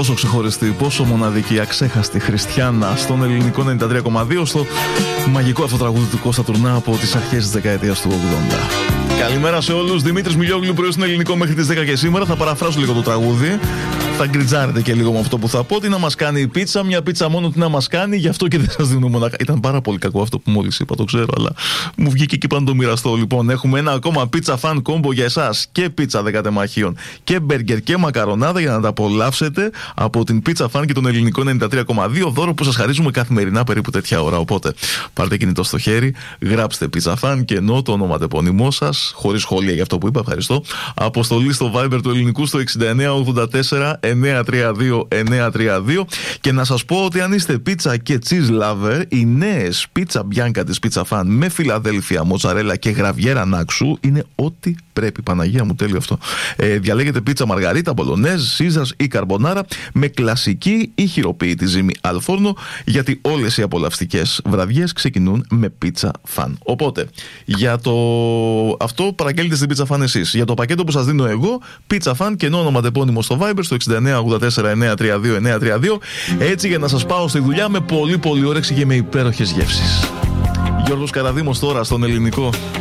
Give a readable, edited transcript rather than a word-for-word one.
Πόσο ξεχωριστή, πόσο μοναδική, αξέχαστη Χριστιάνα στον ελληνικό 93,2, στο μαγικό αυτό τραγούδι του Κώστα Τουρνά από τις αρχές της δεκαετίας του 80. Καλημέρα σε όλους. Δημήτρης Μιλιόγλου, πρωί στον ελληνικό μέχρι τις 10 και σήμερα. Θα παραφράσω λίγο το τραγούδι. Θα γκριτζάρετε και λίγο με αυτό που θα πω. Τι να μας κάνει η πίτσα, μια πίτσα μόνο τι να μας κάνει, γι' αυτό και δεν σας δίνω μονάχα. Ήταν πάρα πολύ κακό αυτό που μόλις είπα, το ξέρω, αλλά μου βγήκε και είπα να το μοιραστώ. Λοιπόν, έχουμε ένα ακόμα πίτσα φαν κόμπο για εσάς. Και πίτσα 10 τεμαχίων και μπέργκερ και μακαρονάδα για να τα απολαύσετε από την πίτσα φαν και τον ελληνικό 93,2, δώρο που σας χαρίζουμε καθημερινά περίπου τέτοια ώρα. Οπότε πάρτε κινητό στο χέρι, γράψτε πίτσα φαν και ενώ το ονοματεπώνυμό σας, χωρίς σχόλια για αυτό που είπα, ευχαριστώ. Αποστολή στο Viber του ελληνικού στο 6984 932 932. Και να σας πω ότι αν είστε πίτσα και cheese lover, οι νέες πίτσα μπιάνκα της πίτσα φαν με φιλαδέλφια, μοτσαρέλα και γραβιέρα νάξου είναι ό,τι πρέπει. Παναγία μου, τέλειο αυτό. Διαλέγετε πίτσα μαργαρίτα, μπολονέζ, σίζας ή καρμπονάρα με κλασική ή χειροποίητη ζύμη αλφόρνο, γιατί όλες οι απολαυστικές βραδιές ξεκινούν με πίτσα φαν. Οπότε, για το αυτό παραγγέλνετε στην πίτσα φαν εσείς. Για το πακέτο που σας δίνω εγώ, πίτσα φαν και ονοματεπώνυμο στο Viber στο 6984 932 932. Έτσι για να σας πάω στη δουλειά με πολύ πολύ όρεξη και με υπέροχες γεύσεις. Γιώργος Καραδήμος τώρα στον ελληνικό.